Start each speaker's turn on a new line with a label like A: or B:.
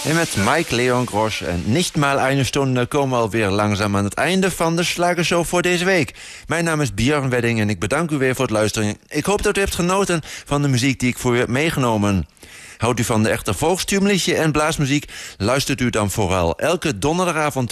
A: En met Mike Leon Grosch en niet maar een stunde komen we alweer langzaam aan het einde van de Schlagershow voor deze week. Mijn naam is Björn Wedding en ik bedank u weer voor het luisteren. Ik hoop dat u hebt genoten van de muziek die ik voor u heb meegenomen. Houdt u van de echte volkstuurliedje en blaasmuziek? Luistert u dan vooral elke donderdagavond